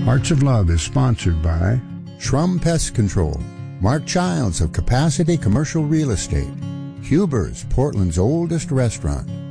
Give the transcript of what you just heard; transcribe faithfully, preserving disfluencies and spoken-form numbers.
Hearts of Love is sponsored by Shrum Pest Control, Mark Childs of Capacity Commercial Real Estate, Huber's, Portland's oldest restaurant,